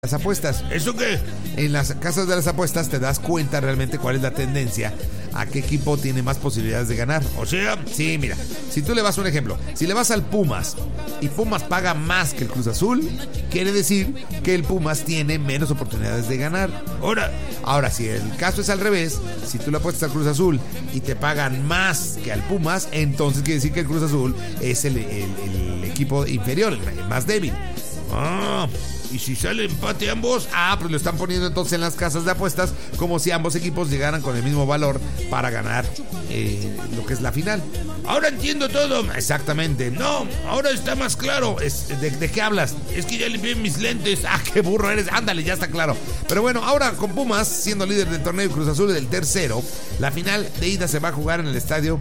las apuestas. ¿Eso qué? En las casas de las apuestas te das cuenta realmente cuál es la tendencia, a qué equipo tiene más posibilidades de ganar. O sea, sí, mira, si tú le vas un ejemplo, si le vas al Pumas y Pumas paga más que el Cruz Azul, quiere decir que el Pumas tiene menos oportunidades de ganar. Ahora, si el caso es al revés, si tú le apuestas al Cruz Azul y te pagan más que al Pumas, entonces quiere decir que el Cruz Azul es el equipo inferior, el más débil. ¿Y si sale empate ambos? Pues lo están poniendo entonces en las casas de apuestas como si ambos equipos llegaran con el mismo valor para ganar lo que es la final. Ahora entiendo todo. Exactamente. No, ahora está más claro. ¿De qué hablas? Es que ya limpié mis lentes. Qué burro eres. Ándale, ya está claro. Pero bueno, ahora con Pumas siendo líder del torneo y Cruz Azul del tercero, la final de ida se va a jugar en el estadio.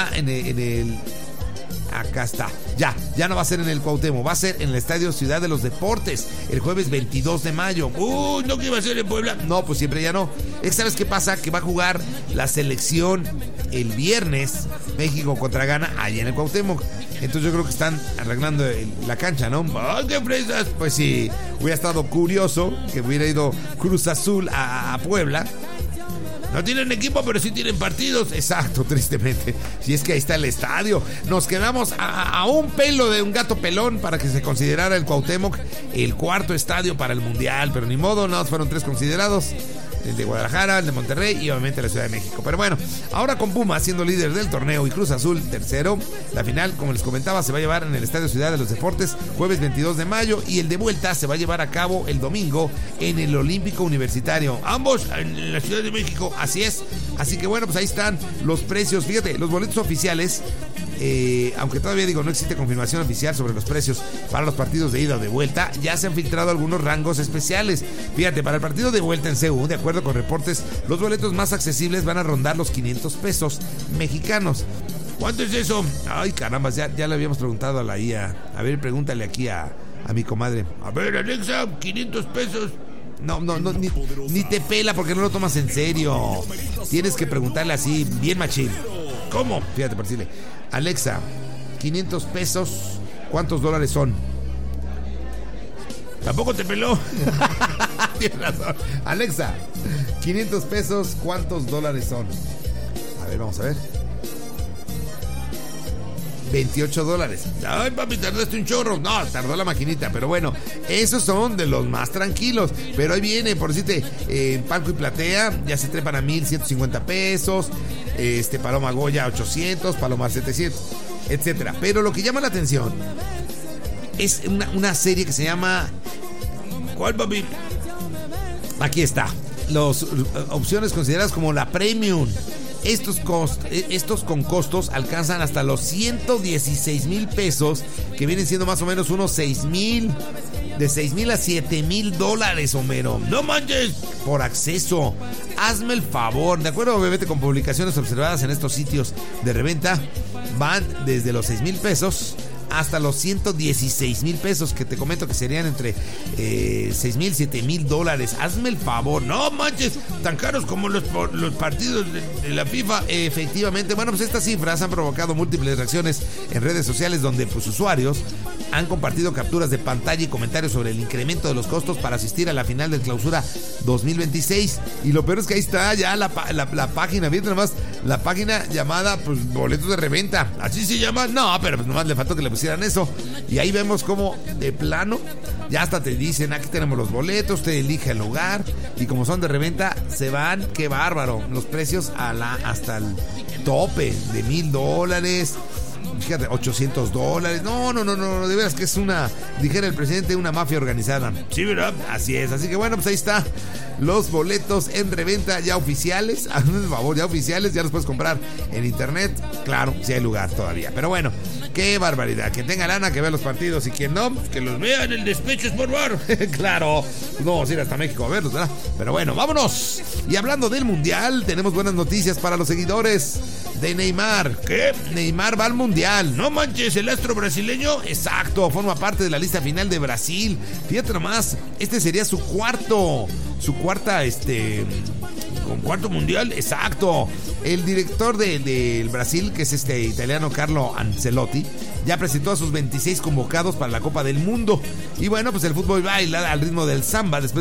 Acá está. Ya no va a ser en el Cuauhtémoc, va a ser en el Estadio Ciudad de los Deportes el jueves 22 de mayo. ¿No que iba a ser en Puebla? No, pues siempre ya no. ¿Sabes qué pasa? Que va a jugar la selección el viernes, México contra Ghana, allá en el Cuauhtémoc. Entonces yo creo que están arreglando la cancha, ¿no? ¡Qué fresas! Pues sí, hubiera estado curioso que hubiera ido Cruz Azul a Puebla. No tienen equipo, pero sí tienen partidos. Exacto, tristemente. Si es que ahí está el estadio. Nos quedamos a un pelo de un gato pelón para que se considerara el Cuauhtémoc el cuarto estadio para el Mundial. Pero ni modo, no, fueron 3 considerados. El de Guadalajara, el de Monterrey y obviamente la Ciudad de México. Pero bueno, ahora con Pumas siendo líder del torneo y Cruz Azul tercero, la final, como les comentaba, se va a llevar en el Estadio Ciudad de los Deportes jueves 22 de mayo y el de vuelta se va a llevar a cabo el domingo en el Olímpico Universitario. Ambos en la Ciudad de México. Así es. Así que bueno, pues ahí están los precios. Fíjate, los boletos oficiales, aunque todavía no existe confirmación oficial sobre los precios para los partidos de ida o de vuelta, ya se han filtrado algunos rangos especiales. Fíjate, para el partido de vuelta en CU, de acuerdo con reportes, los boletos más accesibles van a rondar los 500 pesos mexicanos. ¿Cuánto es eso? Ay, caramba, ya le habíamos preguntado a la IA. A ver, pregúntale aquí a mi comadre. A ver, Alexa, 500 pesos. No, ni te pela porque no lo tomas en serio. Tienes que preguntarle así, bien machín. ¿Cómo? Fíjate, por decirle, Alexa, 500 pesos, ¿cuántos dólares son? ¿Tampoco te peló? Tienes razón. Alexa, 500 pesos, ¿cuántos dólares son? A ver, vamos a ver. $28. Ay, papi, tardaste un chorro. No, tardó la maquinita, pero bueno, esos son de los más tranquilos. Pero ahí viene, por decirte, Palco y Platea ya se trepan a 1,150 pesos. Paloma Goya 800, Palomar 700, etcétera. Pero lo que llama la atención es una serie que se llama... ¿Cuál, papi? Aquí está. Las opciones consideradas como la Premium. Estos con costos alcanzan hasta los 116,000 pesos, que vienen siendo más o menos unos 6,000, de 6,000 a 7,000 dólares, Homero. ¡No manches! Por acceso. Hazme el favor. De acuerdo, obviamente, con publicaciones observadas en estos sitios de reventa, van desde los 6,000 pesos hasta los 116,000 pesos, que te comento que serían entre 6,000, 7,000 dólares. Hazme el favor. No manches, tan caros como los partidos de la FIFA. Efectivamente, bueno, pues estas cifras han provocado múltiples reacciones en redes sociales, donde pues usuarios han compartido capturas de pantalla y comentarios sobre el incremento de los costos para asistir a la final del Clausura 2026. Y lo peor es que ahí está ya la página, fíjate nomás, la página llamada pues boletos de reventa. ¿Así se llama? No, pero pues nomás le faltó que le pusieran eso. Y ahí vemos como de plano ya hasta te dicen, aquí tenemos los boletos, te elige el lugar, y como son de reventa se van, qué bárbaro, los precios hasta el tope de $1,000. Fíjate, $800. No, de veras que es dijera el presidente, una mafia organizada. Sí, ¿verdad? Así es, así que bueno, pues ahí está. Los boletos en reventa ya oficiales. Hazme el favor, ya oficiales, ya los puedes comprar en internet. Claro, si hay lugar todavía. Pero bueno, qué barbaridad. Quien tenga lana, que vea los partidos, y quien no, que los vea en el Despecho Sport Bar. Claro, no vamos a ir hasta México a verlos, ¿verdad? Pero bueno, vámonos. Y hablando del Mundial, tenemos buenas noticias para los seguidores de Neymar. ¿Qué? Neymar va al Mundial. No manches, el astro brasileño. Exacto, forma parte de la lista final de Brasil. Fíjate nomás, este sería su cuarta con cuarto mundial. Exacto. El director del Brasil, que es este italiano Carlo Ancelotti, ya presentó a sus 26 convocados para la Copa del Mundo. Y bueno, pues el fútbol baila al ritmo del samba después